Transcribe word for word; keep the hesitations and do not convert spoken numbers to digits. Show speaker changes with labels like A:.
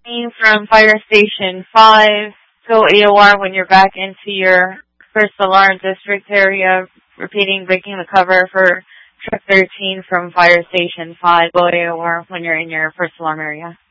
A: from Fire Station five. Go A O R when you're back into your first alarm district area. Repeating, breaking the cover for truck thirteen from Fire Station five. Go A O R when you're in your first alarm area.